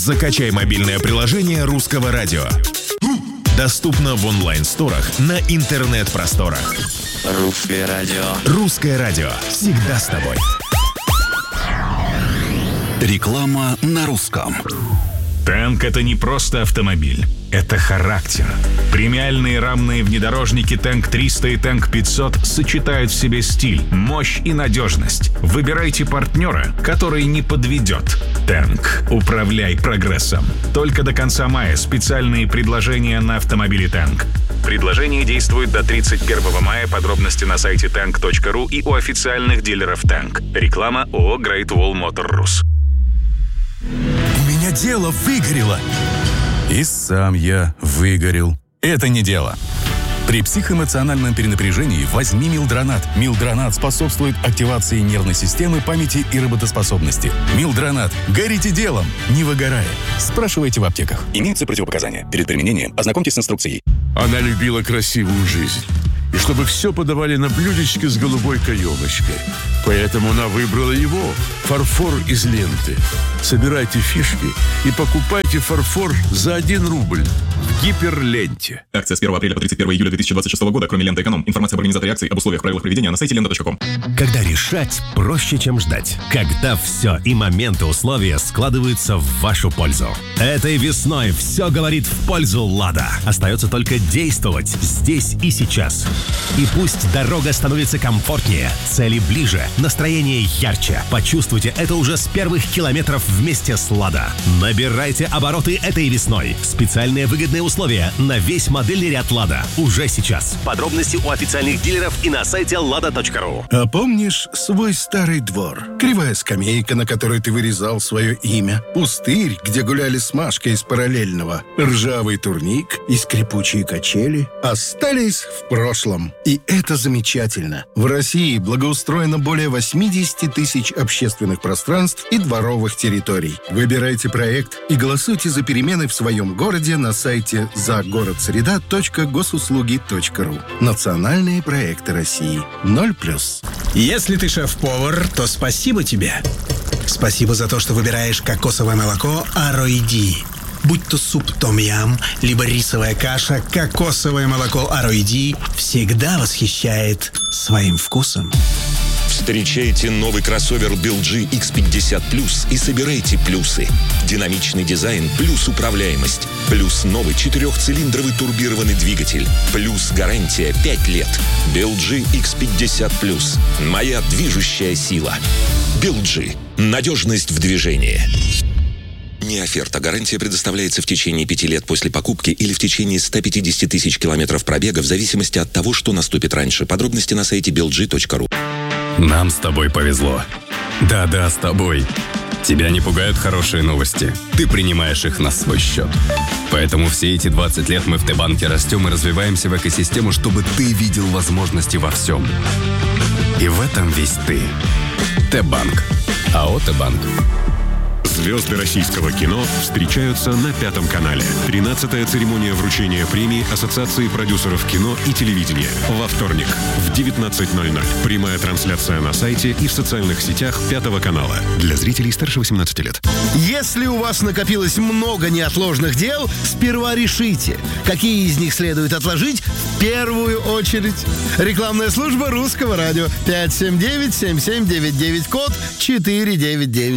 Закачай мобильное приложение «Русского радио». Доступно в онлайн-сторах на интернет-просторах. Русское радио. «Русское радио». Всегда с тобой. Реклама на русском. Танк — это не просто автомобиль, это характер. Премиальные рамные внедорожники Танк 300 и Танк 500 сочетают в себе стиль, мощь и надежность. Выбирайте партнера, который не подведет. Танк. Управляй прогрессом. Только до конца мая специальные предложения на автомобили Танк. Предложение действует до 31 мая. Подробности на сайте tank.ru и у официальных дилеров Танк. Реклама ООО Great Wall Motor Rus. У меня дело выгорело. И сам я выгорел. Это не дело. При психоэмоциональном перенапряжении возьми Милдронат. Милдронат способствует активации нервной системы, памяти и работоспособности. Милдронат. Горите делом, не выгорая. Спрашивайте в аптеках. Имеются противопоказания. Перед применением ознакомьтесь с инструкцией. Она любила красивую жизнь. И чтобы все подавали на блюдечке с голубой каемочкой. Поэтому она выбрала его. Фарфор из ленты. Собирайте фишки и покупайте фарфор за 1 рубль в Гиперленте. Акция с 1 апреля по 31 июля 2026 года, кроме ленты «Эконом». Информация об организаторе акций, об условиях, правилах проведения на сайте lenta.com. Когда решать проще, чем ждать. Когда все и моменты, условия складываются в вашу пользу. Этой весной все говорит в пользу «Лада». Остается только действовать здесь и сейчас. И пусть дорога становится комфортнее, цели ближе, настроение ярче. Почувствуйте это уже с первых километров вместе с «Лада». Набирайте обороты этой весной. Специальные выгодные условия на весь модельный ряд «Лада» уже сейчас. Подробности у официальных дилеров и на сайте lada.ru. А помнишь свой старый двор? Кривая скамейка, на которой ты вырезал свое имя. Пустырь, где гуляли с Машкой из параллельного. Ржавый турник и скрипучие качели остались в прошлом. И это замечательно. В России благоустроено более 80 тысяч общественных пространств и дворовых территорий. Выбирайте проект и голосуйте за перемены в своем городе на сайте загородсреда.госуслуги.ру. Национальные проекты России. 0+. Если ты шеф-повар, то спасибо тебе. Спасибо за то, что выбираешь кокосовое молоко Ароиди. Будь то суп том-ям, либо рисовая каша, кокосовое молоко Ароиди всегда восхищает своим вкусом. Встречайте новый кроссовер BLG X50 Plus и собирайте плюсы. Динамичный дизайн плюс управляемость. Плюс новый 4-цилиндровый турбированный двигатель. Плюс гарантия 5 лет. BLG X50 Plus. Моя движущая сила. BLG. Надежность в движении. Не оферта. Гарантия предоставляется в течение 5 лет после покупки или в течение 150 тысяч километров пробега в зависимости от того, что наступит раньше. Подробности на сайте belg.ru. Нам с тобой повезло. Да-да, с тобой. Тебя не пугают хорошие новости. Ты принимаешь их на свой счет. Поэтому все эти 20 лет мы в Т-банке растем и развиваемся в экосистему, чтобы ты видел возможности во всем. И в этом весь ты. Т-банк. АО «Т-банк». Звезды российского кино встречаются на Пятом канале. 13-я церемония вручения премии Ассоциации продюсеров кино и телевидения. Во вторник в 19:00. Прямая трансляция на сайте и в социальных сетях Пятого канала. Для зрителей старше 18 лет. Если у вас накопилось много неотложных дел, сперва решите, какие из них следует отложить в первую очередь. Рекламная служба Русского радио. 579-7799, код 499.